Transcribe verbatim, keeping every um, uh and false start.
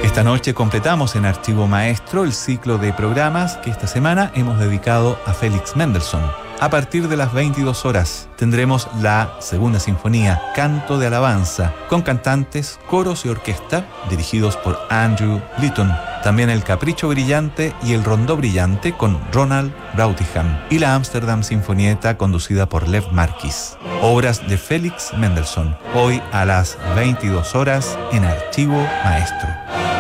Esta noche completamos en Archivo Maestro el ciclo de programas que esta semana hemos dedicado a Félix Mendelssohn. A partir de las veintidós horas tendremos la Segunda Sinfonía, Canto de Alabanza, con cantantes, coros y orquesta dirigidos por Andrew Litton. También el Capricho Brillante y el Rondó Brillante con Ronald Brautigam. Y la Amsterdam Sinfonietta conducida por Lev Marquis. Obras de Félix Mendelssohn. Hoy a las veintidós horas en Archivo Maestro.